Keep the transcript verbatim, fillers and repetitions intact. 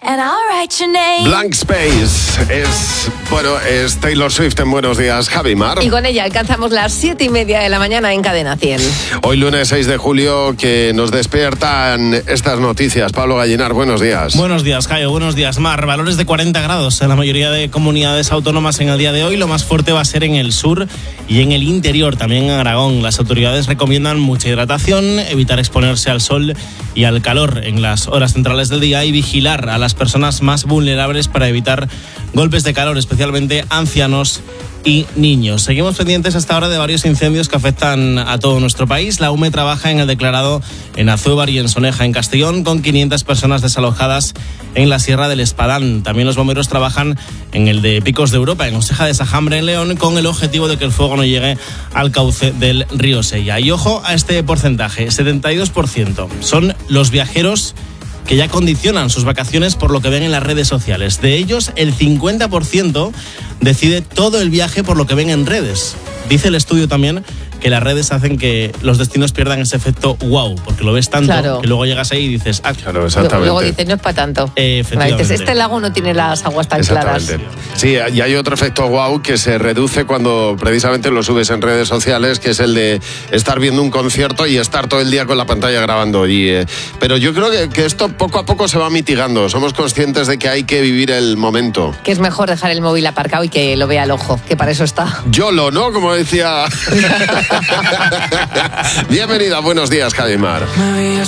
and I'll write your name. Blank Space es, bueno, es Taylor Swift en Buenos Días, Javi Mar. Y con ella alcanzamos las siete y media de la mañana en Cadena cien. Hoy lunes seis de julio que nos despiertan estas noticias. Pablo Gallinar, buenos días. Buenos días, Jayo, buenos días, Mar. Valores de cuarenta grados en la mayoría de comunidades autónomas en el día de hoy. Lo más fuerte va a ser en el sur y en el interior, también en Aragón. Las autoridades recomiendan mucha hidratación, evitar exponerse al sol y al calor en las horas centrales del día y vigilar a las personas más vulnerables para evitar golpes de calor, especialmente ancianos y niños. Seguimos pendientes hasta ahora de varios incendios que afectan a todo nuestro país. La U M E trabaja en el declarado en Azúbar y en Soneja, en Castellón, con quinientas personas desalojadas en la Sierra del Espadán. También los bomberos trabajan en el de Picos de Europa, en Oseja de Sajambre, en León, con el objetivo de que el fuego no llegue al cauce del río Sella. Y ojo a este porcentaje, setenta y dos por ciento son los viajeros que ya condicionan sus vacaciones por lo que ven en las redes sociales. De ellos, el cincuenta por ciento decide todo el viaje por lo que ven en redes. Dice el estudio también que las redes hacen que los destinos pierdan ese efecto wow, porque lo ves tanto Claro. que luego llegas ahí y dices, ah, Claro, exactamente. Luego dices, no es para tanto. Eh, efectivamente. Dices, este lago no tiene las aguas tan claras. Exactamente. Sí, y hay otro efecto wow que se reduce cuando precisamente lo subes en redes sociales, que es el de estar viendo un concierto y estar todo el día con la pantalla grabando. Y, eh, pero yo creo que, que esto poco a poco se va mitigando. Somos conscientes de que hay que vivir el momento. Que es mejor dejar el móvil aparcado y que lo vea el ojo, que para eso está. YOLO, ¿no? Como decía... Bienvenida, buenos días, Javi Mar. Me veía